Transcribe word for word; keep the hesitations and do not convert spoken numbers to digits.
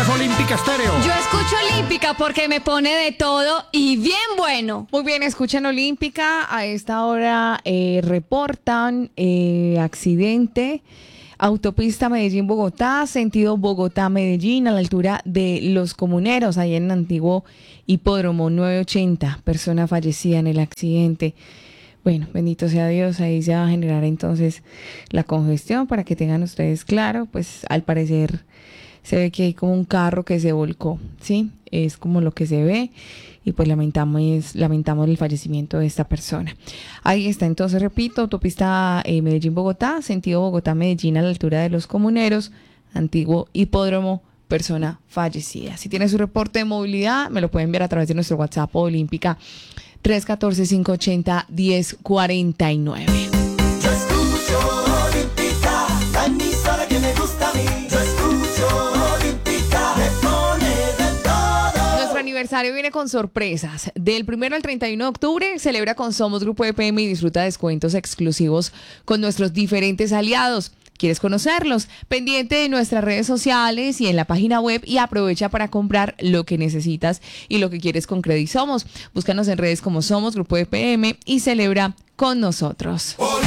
escuchas Olímpica Estéreo. Yo escucho Olímpica porque me pone de todo y bien bueno. Muy bien, escuchan Olímpica. A esta hora eh, reportan eh, accidente. Autopista Medellín-Bogotá, sentido Bogotá-Medellín, a la altura de Los Comuneros, ahí en el antiguo hipódromo nueve ochenta. Persona fallecida en el accidente. Bueno, bendito sea Dios, ahí se va a generar entonces la congestión para que tengan ustedes claro, pues al parecer se ve que hay como un carro que se volcó, ¿sí? Es como lo que se ve y pues lamentamos, lamentamos el fallecimiento de esta persona. Ahí está, entonces repito, autopista eh, Medellín-Bogotá, sentido Bogotá-Medellín a la altura de Los Comuneros, antiguo hipódromo, persona fallecida. Si tiene su reporte de movilidad, me lo pueden enviar a través de nuestro WhatsApp Olímpica tres uno cuatro, cinco ocho cero, uno cero cuatro nueve. Yo escucho Olímpica, la emisora que me gusta a mí. Yo escucho Olímpica, me pone de todo. Nuestro aniversario viene con sorpresas. Del primero al treinta y uno de octubre, celebra con Somos Grupo E P M y disfruta descuentos exclusivos con nuestros diferentes aliados. ¿Quieres conocerlos? Pendiente de nuestras redes sociales y en la página web y aprovecha para comprar lo que necesitas y lo que quieres con Credisomos. Búscanos en redes como Somos Grupo E P M y celebra con nosotros.